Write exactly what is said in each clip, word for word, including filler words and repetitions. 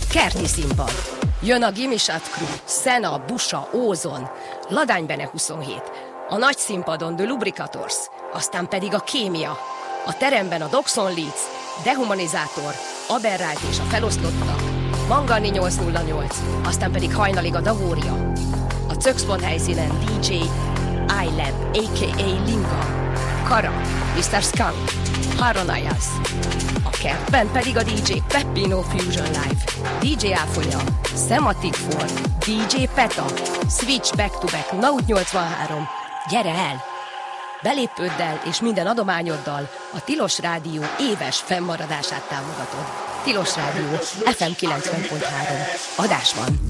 Kerti színpad. Jön a Gimisat Crew, Szena, Busa, Ózon, Ladány Bene huszonhét, a nagy színpadon The Lubricators, aztán pedig a Kémia, a teremben a Doxon Leeds, Dehumanizátor, Aberrált és a Feloszlottak, Mangarni nyolcszáznyolc, aztán pedig hajnalig a Davória, a Czökszpont helyszínen dé dzsé iLab, a ká á. Linga, Kara, miszter Skunk, Haron Ayaz, a kertben pedig a dé dzsé Peppino Fusion Live, dé dzsé Áfonya, Semantic Ford, dé dzsé Peta, Switch Back to Back, Naut nyolcvanhárom, gyere el! Belépőddel és minden adományoddal a Tilos Rádió éves fennmaradását támogatod. Tilos Rádió, ef em kilencven pont három. Adás van!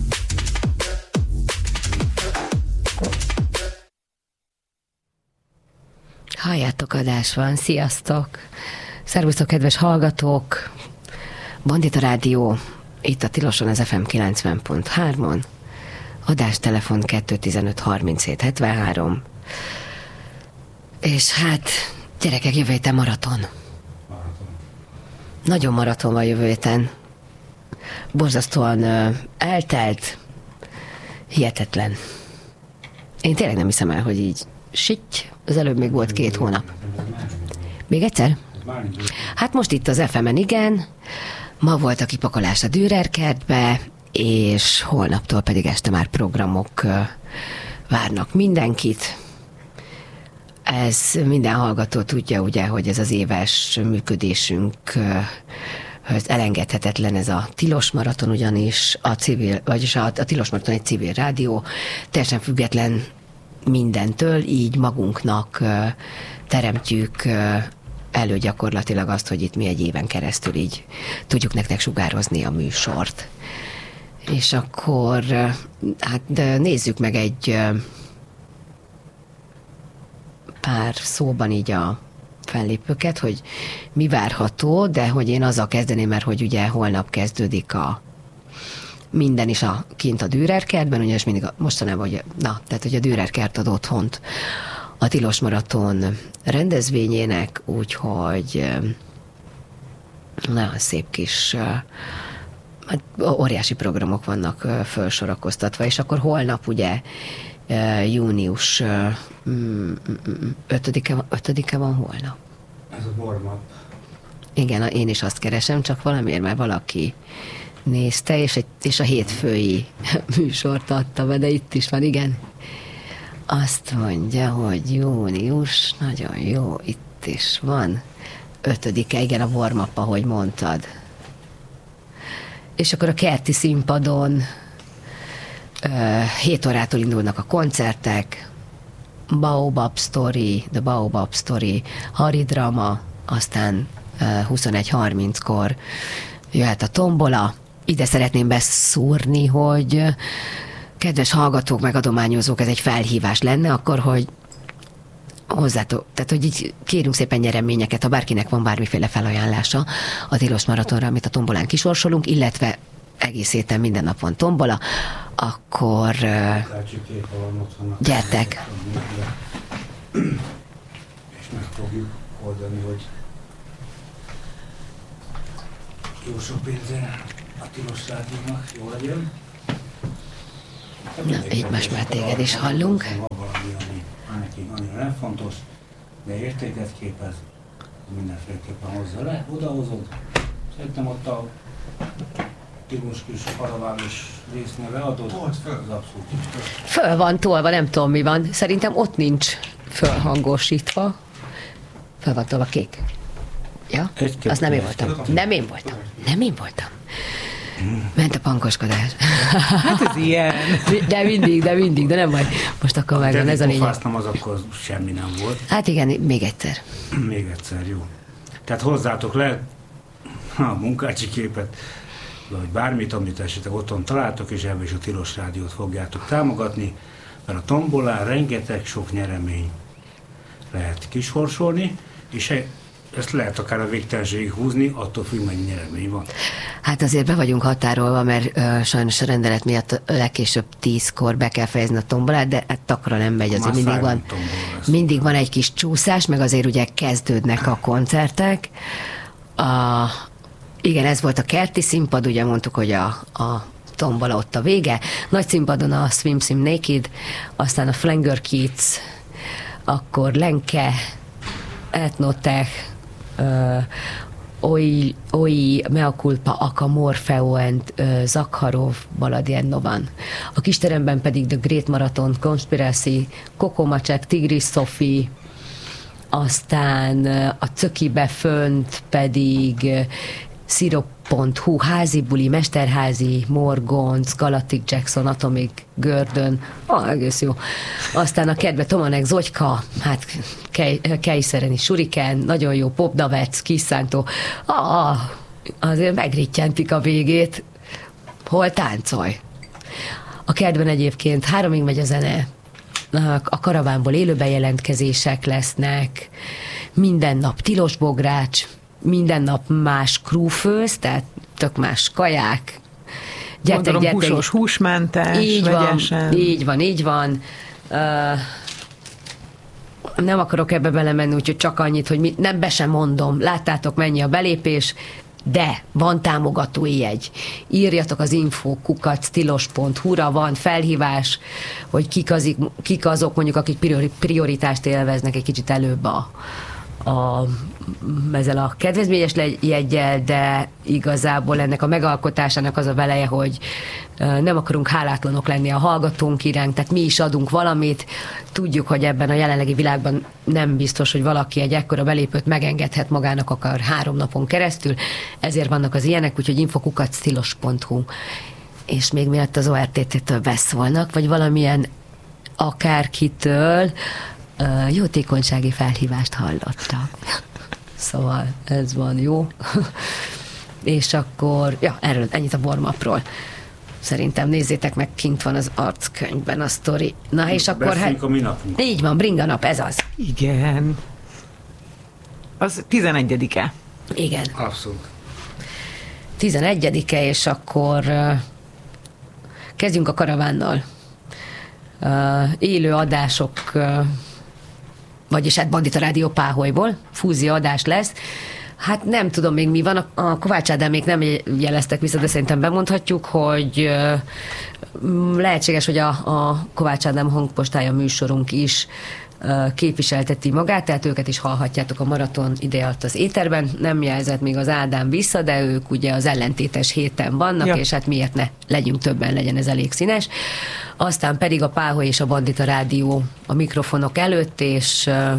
Halljátok, adás van. Sziasztok! Szervusztok, kedves hallgatók! Bandita Rádió, itt a Tiloson, az ef em kilencven pont hármon. Adástelefon kettő tizenöt harminchét hetvenhárom. És hát, gyerekek, jövő héten maraton. Maraton. Nagyon maraton van jövő héten. Borzasztóan uh, eltelt. Hihetetlen. Én tényleg nem hiszem el, hogy így sitty, az előbb még volt két hónap. Még egyszer? Hát most itt az ef emen, igen. Ma volt a kipakolás a Dürer kertbe, és holnaptól pedig este már programok uh, várnak mindenkit. Ez minden hallgató tudja, ugye, hogy ez az éves működésünk ez elengedhetetlen, ez a Tilos Maraton, ugyanis a civil, vagyis a, a Tilos Maraton egy civil rádió, teljesen független mindentől, így magunknak teremtjük elő gyakorlatilag azt, hogy itt mi egy éven keresztül így tudjuk nektek sugározni a műsort. És akkor hát nézzük meg egy pár szóban így a fellépőket, hogy mi várható, de hogy én azzal kezdeném, mert hogy ugye holnap kezdődik a minden is a kint a Dürer kertben, ugyanis mindig a, mostanában, hogy, na, tehát hogy a Dürer kert ad otthont a Tilos Maraton rendezvényének, úgyhogy nagyon szép kis óriási programok vannak felsorakoztatva, és akkor holnap ugye június ötödike, ötödike van holnap. Ez a warm-up. Igen, én is azt keresem, csak valamiért már valaki nézte, és, egy, és a hétfői műsort adta be, de itt is van, igen. Azt mondja, hogy június, nagyon jó, itt is van. Ötödike, igen, a warm-up, ahogy mondtad. És akkor a kerti színpadon hét órától indulnak a koncertek, Baobab Story, The Baobab Story, Haridrama, aztán huszonegy harminckor jöhet a tombola. Ide szeretném beszúrni, hogy kedves hallgatók, meg adományozók, ez egy felhívás lenne, akkor, hogy hozzátok, tehát hogy így kérünk szépen nyereményeket, ha bárkinek van bármiféle felajánlása a Tilos Maratonra, amit a tombolán kisorsolunk, illetve egész héten minden nap van tombola, akkor gyertek. És meg fogjuk oldani, hogy jó sok pénzre a Tilos Rádiónak jól legyen. Na, így most már téged is hallunk. Valami, ami neki annyira nem fontos, de értéket képez, mindenféleképpen hozza le, odahozod. Szerintem ott a Tilos kis paraváros résznél leadod, az abszolút is. Föl van tolva, nem tudom mi van. Szerintem ott nincs fölhangosítva. Föl van tolva kék. Ja? Az nem én voltam. Nem én voltam. Nem én voltam. Ment a pankoskodás. Hát ez ilyen. De mindig, de mindig, de nem baj. Most akkor megvan ez a lényeg. Pofáztam, az akkor semmi nem volt. Hát igen, még egyszer. Még egyszer, jó. Tehát hozzátok le a munkácsi képet, vagy bármit, amit esetleg otthon találtok, és ebből is a Tilos Rádiót fogjátok támogatni, mert a tombolán rengeteg sok nyeremény lehet kisorsolni, és ezt lehet akár a végtelenségig húzni, attól függ, mennyi nyeremény van. Hát azért be vagyunk határolva, mert ö, sajnos a rendelet miatt legkésőbb tízkor be kell fejezni a tombolát, de hát takra nem megy, azért mindig van, mindig van egy kis csúszás, meg azért ugye kezdődnek a koncertek. A, Igen, ez volt a kerti színpad, ugye mondtuk, hogy a, a tombola ott a vége. Nagy színpadon a Swim Sim Naked, aztán a Flanger Kids, akkor Lenke, Etnotech, uh, Oi, Oi, Mea Culpa, Aka, Morfeo and uh, Zakharov, Baladien Novan. A kisteremben pedig The Great Marathon, Conspiracy, Kokomacsek, Tigris Sophie, aztán uh, a Cökibe fönt pedig uh, Syrup pont hu, Házi Buli, Mesterházi, Morgonc, Galactic Jackson, Atomic Gördön, ah, egész jó. Aztán a kedve Tomanek, Zogyka, hát Kejszereni, Suriken, nagyon jó, Popdavec, Kiszántó, ah, azért megrittyentik a végét, hol táncolj. A kedven egyébként háromig megy a zene, a karavánból élő bejelentkezések lesznek, minden nap tilos bogrács, minden nap más krúfőz, tehát tök más kaják. Gyertek, gyertek. Húsos, húsmentes, így vegyesen. Van, így van, így van. Uh, nem akarok ebbe belemenni, úgyhogy csak annyit, hogy mi, nem be sem mondom. Láttátok, mennyi a belépés, de van támogatói jegy. Írjatok az info kukac tilos pont hu-ra, van felhívás, hogy kik, azik, kik azok mondjuk, akik prioritást élveznek egy kicsit előbb a A, ezzel a kedvezményes jeggyel, de igazából ennek a megalkotásának az a veleje, hogy nem akarunk hálátlanok lenni a hallgatónk iránt, tehát mi is adunk valamit, tudjuk, hogy ebben a jelenlegi világban nem biztos, hogy valaki egy ekkora belépőt megengedhet magának akár három napon keresztül, ezért vannak az ilyenek, úgyhogy info kukac tilos pont hu. És még miatt az o er té té-től beszólnak, vagy valamilyen akárkitől Uh, jótékonysági felhívást hallottak. Szóval ez van jó. És akkor, ja, erről ennyit a warm-upról. Szerintem nézzétek meg, kint van az arckönyvben a sztori. Na és akkor... Beszéljük a mi napunk. Így van, bringa nap, ez az. Igen. Az tizenegyedike. Igen. Abszolút. tizenegyedike, és akkor uh, kezdjünk a karavánnal. Uh, élő adások... Uh, vagyis hát Bandita Rádió Páholyból, fúzió adás lesz. Hát nem tudom még mi van, a Kovács Ádámék nem jeleztek vissza, de szerintem bemondhatjuk, hogy lehetséges, hogy a, a Kovács Ádám hangpostája műsorunk is képviselteti magát, tehát őket is hallhatjátok a maraton ide alatt az éterben. Nem jelzett még az Ádám vissza, de ők ugye az ellentétes héten vannak, ja. És hát miért ne legyünk többen, legyen ez elég színes. Aztán pedig a Páholy és a Bandita Rádió a mikrofonok előtt, és uh,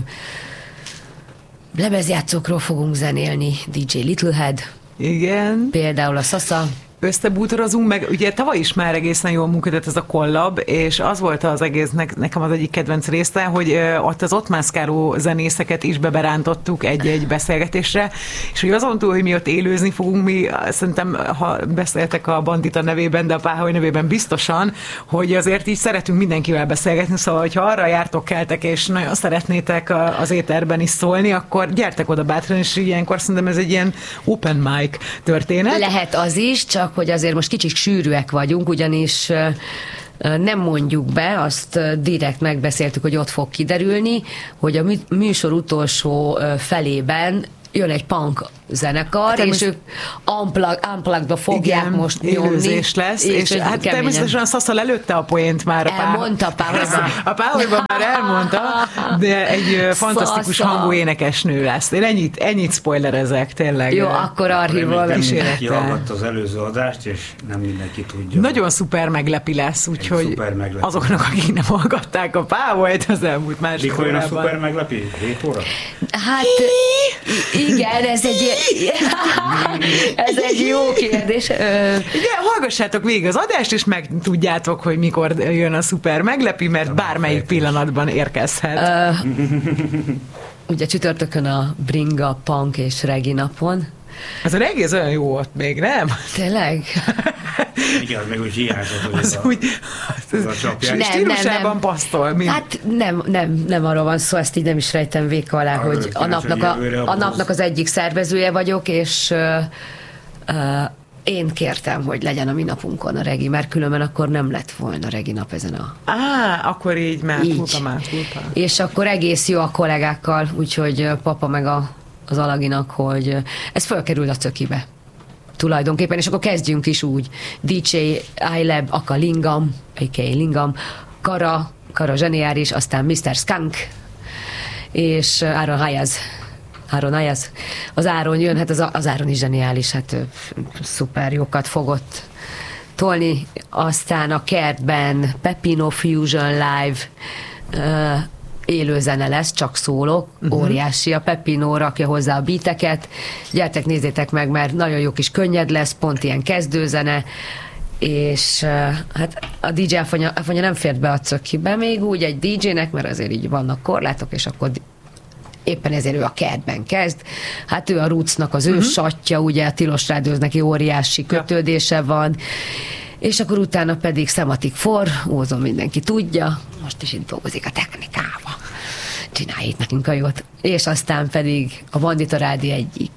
lemezjátszókról fogunk zenélni, dé dzsé Littlehead. Igen. Például a Sasa. Összebútorozunk, meg ugye tavaly is már egészen jól működött ez a kollab, és az volt az egésznek nekem az egyik kedvenc része, hogy ott az ott mászkáló zenészeket is beberántottuk egy-egy beszélgetésre, és hogy azon túl, hogy mi ott élőzni fogunk, mi szerintem, ha beszéltek a Bandita nevében, de a Páholy nevében biztosan, hogy azért így szeretünk mindenkivel beszélgetni, szóval, hogyha arra jártok, keltek, és nagyon szeretnétek az éterben is szólni, akkor gyertek oda bátran, és ilyenkor szerintem ez egy ilyen open mic történet. Lehet az is, csak hogy azért most kicsit sűrűek vagyunk, ugyanis nem mondjuk be, azt direkt megbeszéltük, hogy ott fog kiderülni, hogy a műsor utolsó felében jön egy punk zenekar, hát, és ők unplug, unplug-ba fogják igen, most nyomni. lesz, és, és hát természetesen a Szaszal előtte a poént már a elmondta a Páholyban. A Páholyban már elmondta, de egy fantasztikus Szasza. hangú énekesnő lesz. Én ennyit, ennyit spoilerezek, tényleg. Jó, akkor archívol kísérlettel. Mindenki az előző adást, és nem mindenki tudja. Nagyon szuper meglepi lesz, úgyhogy azoknak, akik nem hallgatták a Páholyt az elmúlt másik órában. Mikor jön a szuper meglepi? hét óra? Hát igen, ez egy ez egy jó kérdés. Igen, hallgassátok végig az adást, és meg tudjátok, hogy mikor jön a szuper meglepi, mert bármelyik pillanatban érkezhet. Uh, ugye csütörtökön a Bringa, Punk és Regi napon. Ez a regi ez olyan jó volt még, nem? Tényleg? Igen, meg úgy hiányzott, hogy az ez a, úgy, ez a csapjás. Stílusában pasztol. Mind. Hát nem, nem, nem arról van szó, ezt így nem is rejtem véka alá, a hogy a napnak, a, a napnak az egyik szervezője vagyok, és uh, uh, én kértem, hogy legyen a mi napunkon a regi, mert különben akkor nem lett volna regi nap ezen a... Á, akkor így már túlta már túlta. És akkor egész jó a kollégákkal, úgyhogy papa meg a, az Alaginak, hogy ez fölkerül a Cökibe. tulajdonképpen, és akkor kezdjünk is úgy. dé dzsé iLab, Aka Lingam, á ká á Lingam, Kara, Kara zseniális, aztán miszter Skunk, és Áron Hayaz. Áron Hayaz. Az Áron jön, hát az, az Áron is zseniális, hát ő szuper jókat fogott tolni. Aztán a kertben Pepino Fusion Live, uh, élő zene lesz, csak szólok, uh-huh. óriási. A Pepino rakja hozzá a beateket. Gyertek, nézzétek meg, mert nagyon jó kis könnyed lesz, pont ilyen kezdőzene, és uh, hát a dé dzsé Afonya, Afonya nem fért be a cökkibe még úgy egy dé dzsének, mert azért így vannak korlátok, és akkor éppen ezért ő a kertben kezd. Hát ő a Rootsnak az uh-huh. ő satja, ugye a Tilos Rádióhoz neki óriási kötődése ja. van, és akkor utána pedig Szematik For, Ózon mindenki tudja, most is itt dolgozik a technikába, csinálj itt nekünk a jót. És aztán pedig a Bandita Rádió egyik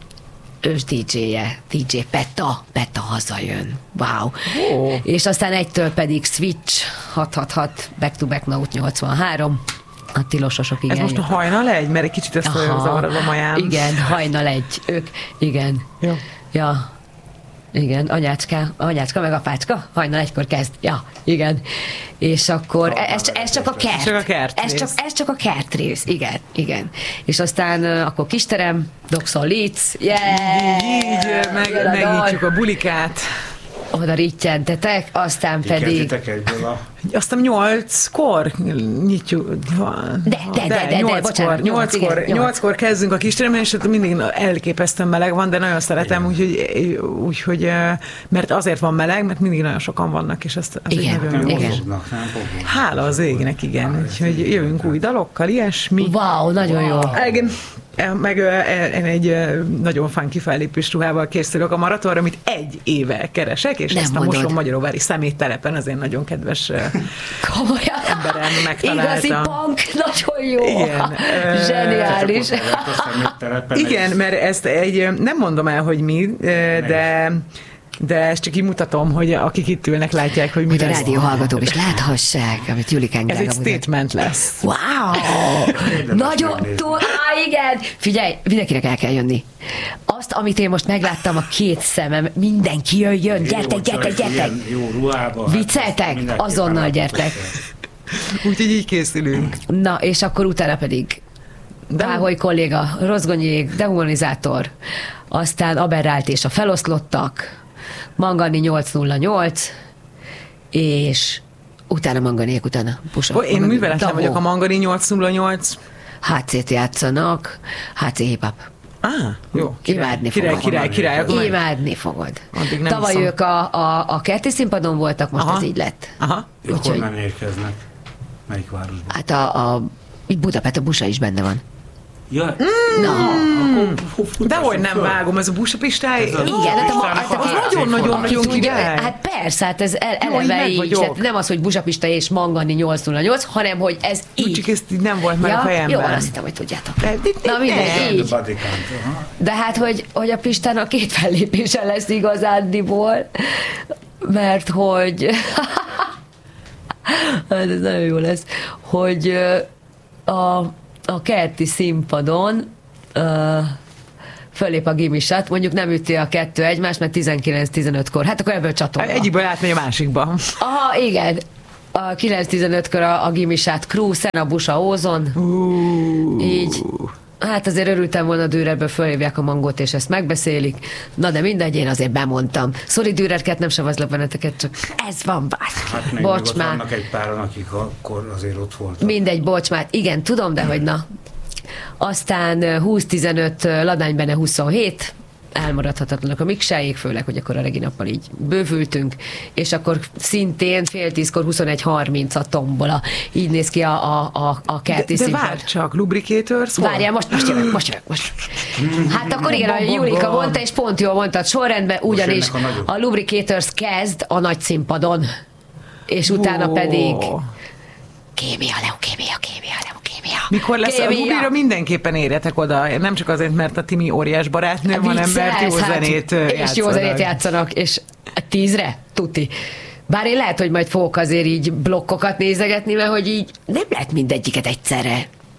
ős dé dzséje, dé dzsé Peta, Peta hazajön. Wow. Oh. És aztán egytől pedig Switch hat hat hat, Back to Back Note nyolcvanhárom, a tilososok, igen. Ez most a hajnal egy? Mert egy kicsit ezt zavarod a majám. Igen, hajnal egy. Ők, igen. Ja. ja. Igen, anyácska, anyácska meg apácska, hajnal egykor kezd. Ja, igen. És akkor ha, ez, ez csak a kert. Csak a kert ez, csak, ez csak a kert rész. Igen, igen. És aztán uh, akkor kisterem, Doxon Litz. Yeah! Így, meg, megnyitjuk a bulikát. Oda rittyentetek, aztán Így pedig... A... Aztán nyolckor nyitjuk. De, de, de, de, de, nyolckor, bocsánat, nyolckor, nyolckor kezdünk a kisteremben, és mindig elképesztően meleg van, de nagyon szeretem, úgyhogy, úgyhogy, mert azért van meleg, mert mindig nagyon sokan vannak, és ezt az igen, nagyon jó. Igen. Hála az égnek, igen. Úgyhogy jövünk új dalokkal, ilyesmi. Wow, nagyon jó. Igen. Meg én egy nagyon funky fellépős ruhával készülök a maratonra, amit egy éve keresek, és nem ezt a mondod. Mosonmagyaróvári szeméttelepen azért nagyon kedves komolyan emberem megtaláltam. Igazi punk, nagyon jó. Igen. Zseniális. Igen, mert ezt egy, nem mondom el, hogy mi, de... De ezt csak így mutatom, hogy akik itt ülnek, látják, hogy mi lesz. A rádió hallgatók is láthassák, amit Julikánk Ez egy statement lesz. Wow! Nagyon túl, ah, igen! Figyelj, mindenkinek el kell jönni. Azt, amit én most megláttam a két szemem, mindenki jöjjön, gyertek, gyertek, gyertek! Jó ruhába. Vicceltek? Azonnal gyertek. Úgyhogy így készülünk. Na, és akkor utána pedig Báholy kolléga, Rozgonyék, Dehumanizátor, aztán Aberrált és a Feloszlottak, Mangani nyolc nulla nyolc, és utána Manganiék, utána Pusa. Én műveletlen vagyok, a Mangani nyolc nulla nyolc. há cét játszanak, há cé hip-hop. Ah, jó. Imádni király, fogod. Király, király, király. Imádni fogod. Tavaly viszont. ők a, a, a kerti színpadon voltak, most aha. ez így lett. Aha. Ők honnan érkeznek? Melyik városban? Hát a, a itt Budapest, a Busa is benne van. Ja, mm. Na, akkor dehogy nem vágom, ez a Busapistály. Igen, hát a, hát az nagyon-nagyon-nagyon király. Hát persze, hát ez eleve így, hát nem az, hogy Busapistály és Mangani nyolc nulla nyolc, hanem, hogy ez így. Csak ezt így nem volt már ja, a fejemben. Jó, azt hittem, hogy tudjátok. Na mindegy, így. De hát, hogy, hogy a Pistán a két fellépése lesz igazándiból, mert hogy hát ez nagyon jó lesz, hogy a a kerti színpadon uh, fölép a gimisat, mondjuk nem üti a kettő egymást, mert tizenkilenc tizenötkor. Hát akkor ebből csatolva. Egyikből átmegy a másikba. Aha, igen. A kilenc tizenötkor a, a gimisát Crew, Szena, Busa, Ózon. Uh. Így. Hát azért örültem volna, Dürerből fölhívják a Mangót, és ezt megbeszélik. Na de mindegy, én azért bemondtam. Sorry, Dürerket, nem savazlak benneteket, csak ez van, bász. Hát még bocs még már. Vannak egy páran, akik akkor azért ott voltak. Mindegy, bocs már. Igen, tudom, de hogy na. Aztán húsz tizenöt, Ladány benne huszonhét, elmaradhatatlanok a miksáig, főleg, hogy akkor a reginappal így bővültünk, és akkor szintén fél tízkor huszonegy harminc a tombola. Így néz ki a, a, a, a kerti De, de színpad. várj csak, Lubricators volt? Várjál, most, most jövök, most jövök, most. Hát akkor igen, a Julika mondta, és pont jól mondtad sorrendben, ugyanis a, a Lubricators kezd a nagy színpadon, és utána pedig kémia, leukémia, kémia, leukémia. Mikor lesz kémia. A Lubira, mindenképpen érjetek oda, nem csak azért, mert a Timi óriás barátnő, a hanem mert jó zenét hát, játszanak. És jó zenét játszanak, és tízre? Tuti. Bár én lehet, hogy majd fogok azért így blokkokat nézegetni, mert hogy így nem lehet mindegyiket egyszerre.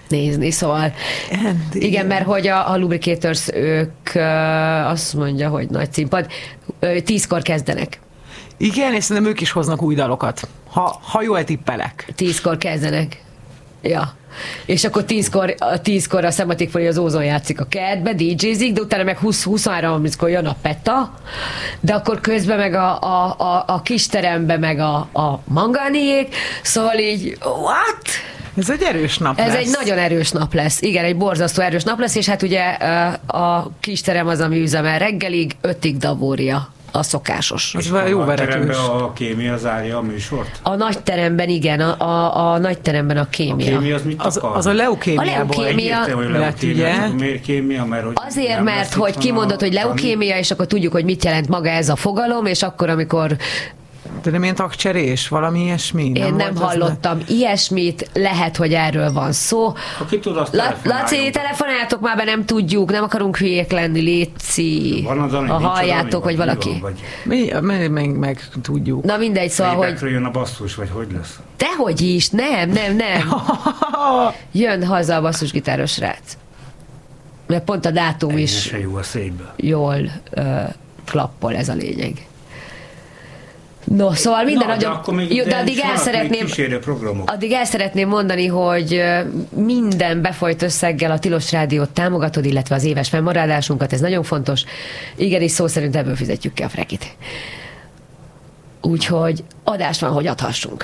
nézni, szóval And, igen, igen, mert hogy a, a Lubricators, ők uh, azt mondja, hogy nagy színpad, uh, tízkor kezdenek. Igen, és szerintem ők is hoznak új dalokat. Ha, ha jól tippelek. Tízkor kezdenek. Ja. És akkor tízkor, tízkor a Szematik Foli az Ózon játszik a kertbe, dé jézik, de utána meg húsz-huszonhárom harminckor jön a Peta, de akkor közben meg a, a, a, a kisterembe meg a, a Mangániék, szóval így, what? Ez egy erős nap Ez lesz. egy nagyon erős nap lesz. Igen, egy borzasztó erős nap lesz, és hát ugye a kisterem az, ami üzemel reggelig, ötig Davória. A szokásos. Az jó veretős. A kémia zárja a műsort? A nagy teremben, igen, a, a, a nagy teremben a kémia. A kémia az mit az, akar? az a leukémiából. A leukémia- Lett, ugye? Miért kémia? Mert, hogy Azért, mert hogy kimondod, hogy leukémia, és akkor tudjuk, hogy mit jelent maga ez a fogalom, és akkor, amikor De nem ilyen tagcserés, valami ilyesmi? én nem, nem hallottam ne... ilyesmit, lehet, hogy erről van szó. Aki tud, azt La- Laci, telefonáltok már be, nem tudjuk, nem akarunk hülyék lenni, léci. Van az, ha halljátok, hogy valaki. Van, vagy... Mi, meg, meg, meg tudjuk. Na mindegy, szóval, hogy... jön a basszus, vagy hogy lesz? Dehogy is, nem, nem, nem. Jön haza a basszusgitáros srác. Mert pont a dátum Ennyi is se jó a szépbe. jól uh, klappol, ez a lényeg. No, szóval minden Na, nagyon... De, akkor még, jó, de de addig el szeretném... Addig el szeretném mondani, hogy minden befolyt összeggel a Tilos Rádiót támogatod, illetve az éves fennmaradásunkat, ez nagyon fontos. Igen, és szó szerint ebből fizetjük ki a frekit. Úgyhogy adás van, hogy adhassunk.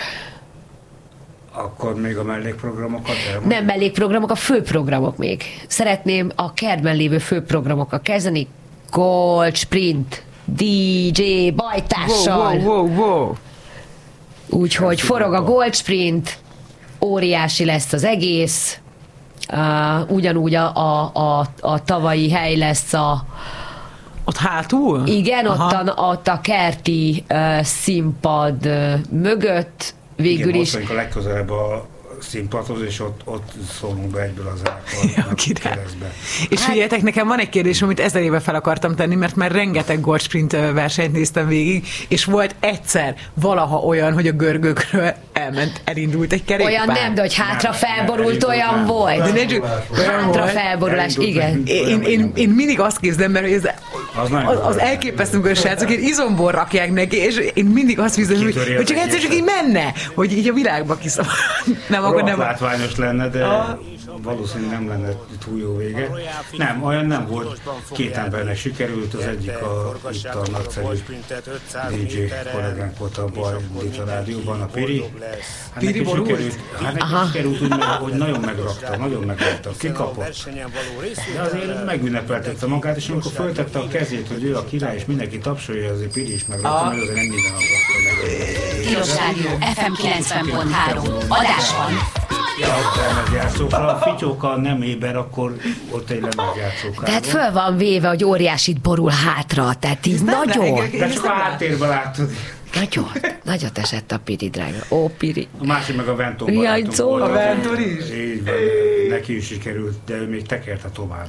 Akkor még a mellékprogramokat elmondani? Nem mellékprogramok, a főprogramok még. Szeretném a kertben lévő főprogramokkal kezdeni. Gold Sprint, dé dzsé Bajtással. Wow, wow, wow. Úgyhogy forog a Gold Sprint, óriási lesz az egész. Uh, ugyanúgy a, a, a, a tavalyi hely lesz a... Ott hátul? Igen, ott a, ott a kerti uh, színpad uh, mögött. Végül igen, is. Igen, a legközelebb a színpadhoz, és ott, ott szólunk be egyből az zenekar És hát... figyeljetek, nekem van egy kérdés, amit ezer éve fel akartam tenni, mert már rengeteg Gold Sprint versenyt néztem végig, és volt egyszer valaha olyan, hogy a görgőkről elment, elindult egy kerékpár. Olyan nem, de hogy hátra felborult, olyan nem. volt. De ne csak, hátra felborulás, igen. Én, én, én mindig azt képzelem, mert ez az, az, az elképesztő, hogy a srácok ilyen izomból rakják neki, és én mindig azt hiszem, hogy, hogy csak egyszer csak így menne, hogy így a világba kiszabad. Nem, akkor nem. Látványos lenne, de a... valószínűleg nem lenne túl jó vége. Nem, olyan nem volt. Két embernek sikerült, az egyik a, itt a nagyszerű dé dzsé kollégánk volt a Bajlita Rádióban, a Piri. Hát Piri neki sikerült, hát neki sikerült úgy, hogy nagyon megrakta, nagyon megrakta, kikapott. De azért megünnepeltette magát, és amikor föltette a kezét, hogy ő a király, és mindenki tapsolja, azért Piri is megrakta, mert azért nem minden rakta meg. Tilos Rádió ef em kilencven pont három. Adás van. Ja, ott lemezjátszókra, a fityókkal nem éber, akkor ott egy lemezjátszókra. Tehát föl van véve, hogy óriásit borul hátra, tehát így nagyon. De csak a háttérben látod. Nagyon, nagyot esett a Piri, drága. Ó, Piri. A másik meg a Ventó barátunk volt. A Ventor is? Így van, neki is sikerült, de ő még tekerte tovább.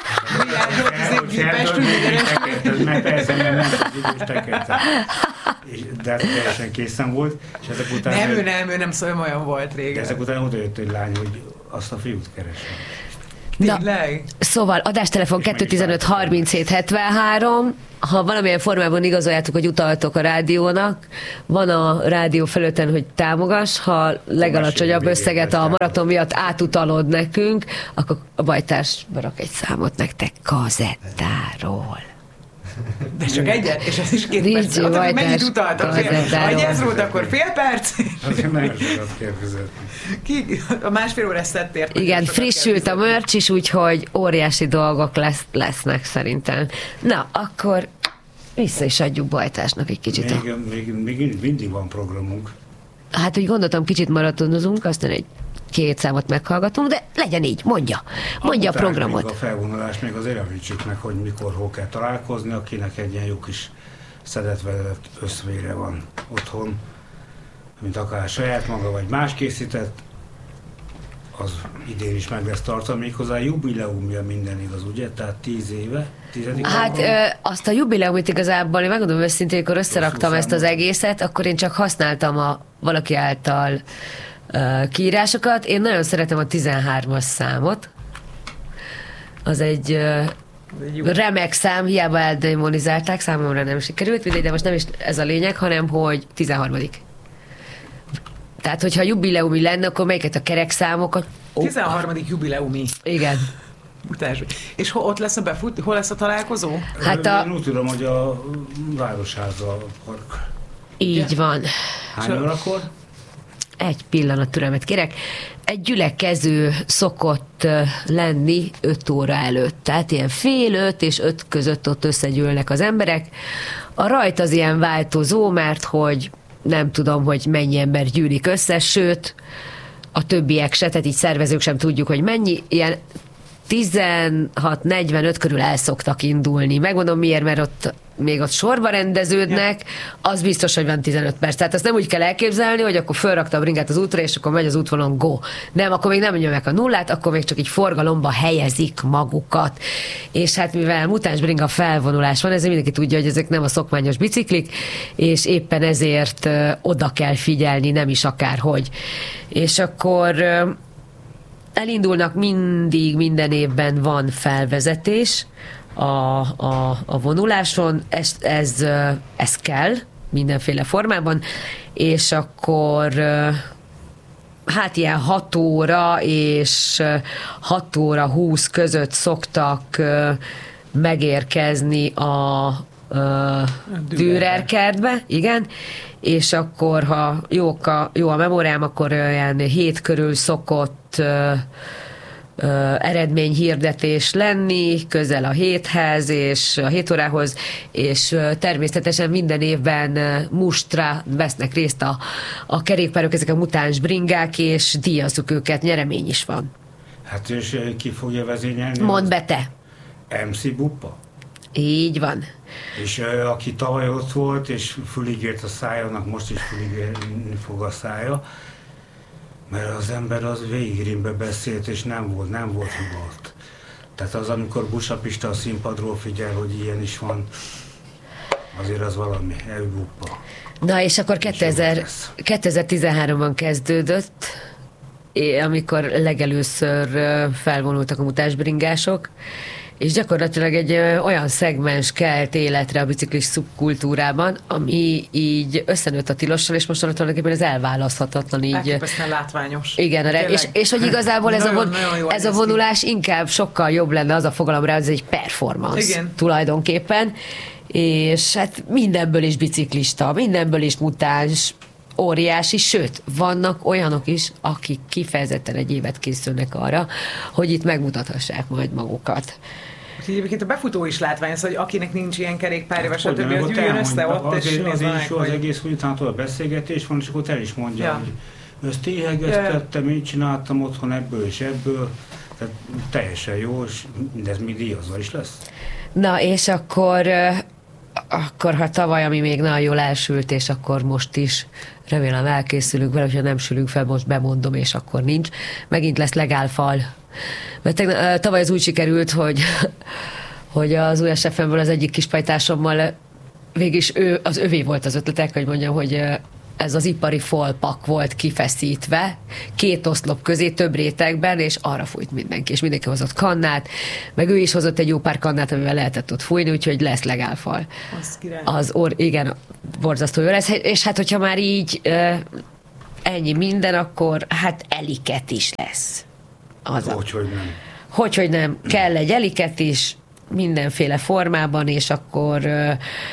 Mert persze, mert nem az idős tekerte. De teljesen készen volt. És ezek után nem, ő nem, ő nem szóval olyan volt régen. De ezek után oda jött egy lány, hogy azt a fiút keresem. Na, szóval adástelefon kettő tizenöt harminchét hetvenhárom. Ha valamilyen formában igazoljátok, hogy utaltok a rádiónak, van a rádió felületen, hogy támogass, ha legalacsonyabb összeget a maraton miatt átutalod nekünk, akkor a Bajtárs berak egy számot nektek kazettáról. De csak egyet, és az is két perc. Ott, hogy mennyit utaltak? Ha ez volt, akkor fél perc? Azért nagyon sokat kell fizetni. Ki, a másfél órás szettért. Igen, frissült a merch is, úgyhogy óriási dolgok lesz, lesznek szerintem. Na, akkor vissza is adjuk Bajtásnak egy kicsit. Még, a... még, még mindig van programunk. Hát úgy gondoltam, kicsit maratonozunk, aztán egy két számot meghallgatunk, de legyen így, mondja. Mondja a, a programot. Még a felvonulás még azért említsük meg, hogy mikor, hol kell találkozni, akinek egy ilyen jó kis szedetvedett összvére van otthon, mint akár saját maga, vagy más készített, az idén is meg lesz tartani, méghozzá jubileumja minden igaz, ugye? Tehát tíz éve, tizedik Hát ö, azt a jubileumit igazából, én megmondom őszintén, amikor összeraktam ezt az egészet, akkor én csak használtam a valaki által uh, kiírásokat. Én nagyon szeretem a tizenhármas számot. Az egy uh, remek szám, hiába eldemonizálták, számomra nem sikerült, de most nem is ez a lényeg, hanem hogy tizenharmadik. Tehát, hogyha jubileumi lenne, akkor melyiket a kerekszámokat? Oh. tizenharmadik jubileumi. Igen. Utás. És ho, ott lesz a befut, hol lesz a találkozó? Hát a... Én úgy tudom, hogy a Városháza park. Így ja. van. Hány órakor? Egy pillanat türelmet kérek. Egy gyülekező szokott lenni öt óra előtt. Tehát ilyen fél öt és öt között ott összegyűlnek az emberek. A rajt az ilyen változó, mert hogy nem tudom, hogy mennyi ember gyűlik össze, sőt, a többiek se, tehát így szervezők sem tudjuk, hogy mennyi. Ilyen tizenhat negyvenöt körül el szoktak indulni. Megmondom miért, mert ott még ott sorba rendeződnek, az biztos, hogy van tizenöt perc. Tehát azt nem úgy kell elképzelni, hogy akkor fölrakta a bringát az útra, és akkor megy az útvonalon, go. Nem, akkor még nem nyomják a nullát, akkor még csak így forgalomba helyezik magukat. És hát mivel mutáns bringa felvonulás van, ezért mindenki tudja, hogy ezek nem a szokványos biciklik, és éppen ezért ö, oda kell figyelni, nem is akárhogy. És akkor ö, elindulnak mindig, minden évben van felvezetés a, a, a vonuláson, ez, ez, ez kell mindenféle formában, és akkor hát ilyen hat óra és hat óra húsz között szoktak megérkezni a Dürer kertbe, igen, és akkor, ha jók a, jó a memóriám, akkor olyan hét körül szokott ö, ö, eredményhirdetés lenni, közel a héthez, és a hét órához, és ö, természetesen minden évben ö, mustra vesznek részt a, a kerékpárok, ezek a mutáns bringák, és díjazzuk őket, nyeremény is van. Hát és ki fogja vezényelni? Mondd be te! em cé Buppa? Így van. És uh, aki tavaly ott volt, és füligért a szájának, most is füligérni fog a szája, mert az ember az végig rimbe beszélt, és nem volt, nem volt hibott. Tehát az, amikor Busa Pista a színpadról figyel, hogy ilyen is van, azért az valami, elbuppa. Na és akkor kétezer-tizenháromban kezdődött, amikor legelőször felvonultak a mutásbringások, és gyakorlatilag egy ö, olyan szegmens kelt életre a biciklis szubkultúrában, ami így összenőtt a tilossal, és most tulajdonképpen ez elválaszthatatlan így. Elképesztően látványos. Igen, re, és, és hogy igazából ez, nagyon, a, von, ez a vonulás ki. Inkább sokkal jobb lenne az a fogalom rá, hogy ez egy performance. Igen. Tulajdonképpen. És hát mindenből is biciklista, mindenből is mutáns, óriási, sőt, vannak olyanok is, akik kifejezetten egy évet készülnek arra, hogy itt megmutathassák majd magukat. Egyébként a befutó is látvány, hogy akinek nincs ilyen kerékpárja, vagy stb. Az üljön össze ott, és nézd meg, hogy... Az egész, hogy utána a beszélgetés van, és akkor el is mondja, ja. hogy ezt éhegeztettem, én csináltam otthon ebből és ebből, tehát teljesen jó, és mindez még díjazva is lesz. Na, és akkor... akkor ha tavaly, ami még nagyon jól elsült, és akkor most is remélem elkészülünk vele, hogyha nem sülünk fel, most bemondom, és akkor nincs. Megint lesz legálfal. Mert tegnap, tavaly az úgy sikerült, hogy, hogy az új es ef em-ből az egyik kispajtásommal végig ő, az övé volt az ötletek, hogy mondjam, hogy ez az ipari folpak volt kifeszítve, két oszlop közé, több rétegben, és arra fújt mindenki, és mindenki hozott kannát, meg ő is hozott egy jó pár kannát, amivel lehetett ott fújni, úgyhogy lesz legálfal. Az király. Az or, igen, borzasztó jó lesz, és hát hogyha már így ennyi minden, akkor hát eliket is lesz. Az hogy, hogy nem. Hogy, hogy nem. Kell egy eliket is, mindenféle formában, és akkor uh,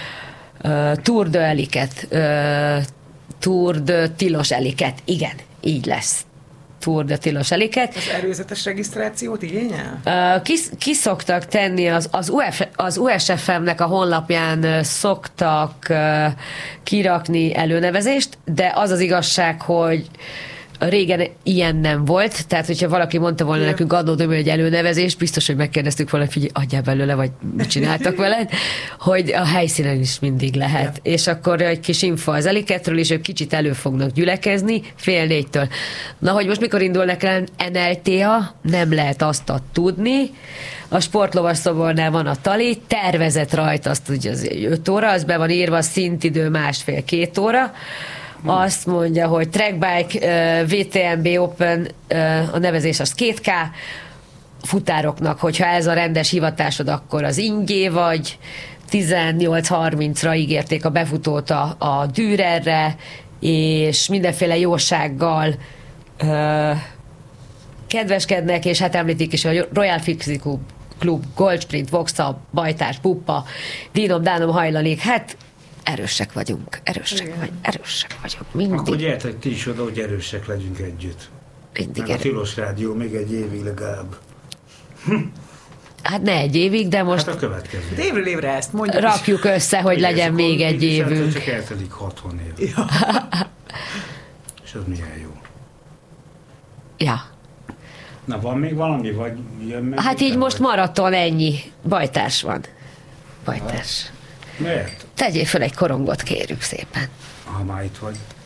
uh, Tour de eliket, uh, Tour de tilos eliket. Igen, így lesz. Tour de tilos eliket. Az előzetes regisztrációt igényel? Uh, ki, ki szoktak tenni, az, az, Uf, az u es ef em-nek a honlapján uh, szoktak uh, kirakni előnevezést, de az az igazság, hogy régen ilyen nem volt, tehát hogyha valaki mondta volna yeah. nekünk adnó dömő egy előnevezést, biztos, hogy megkérdeztük volna, hogy figyelj, adjál belőle, vagy mit csináltak veled, hogy a helyszínen is mindig lehet. Yeah. És akkor egy kis info az eliketről, és ők kicsit elő fognak gyülekezni, fél négytől. Na, hogy most mikor indulnak el en el té á, nem lehet azt tudni. A sportlovas szobornál van a tali, tervezett rajta azt ugye az öt óra, az be van írva, szintidő másfél-két óra. azt mondja, hogy Trackbike uh, vé té em bé Open, uh, a nevezés az két ká, futároknak, hogyha ez a rendes hivatásod, akkor az ingé vagy, tizennyolc harmincra ígérték a befutót a, a Dürerre, és mindenféle jósággal uh, kedveskednek, és hát említik is a Royal Fixie Club, Goldsprint, Voxa, Bajtás, Puppa, Dínom, Dánom, Hajlalék, hát erősek vagyunk, erősek, vagy, erősek vagyunk, mindig. Akkor gyertek ti is oda, hogy erősek legyünk együtt. Mindig Meg a Tilos Rádió még egy évig legalább. Hát ne egy évig, de most Hát a következő. De évről évre ezt mondjuk. rakjuk össze, hogy Igen, legyen és még akkor egy így is hát, évünk. Csak eltelik hatvan év. Ja. És az milyen jó. Ja. Na, van még valami, vagy jön meg? Hát így után, most vagy? maraton ennyi. Bajtárs van. Bajtárs. Miért? Tegyél föl egy korongot, kérjük szépen. Ha már itt vagy.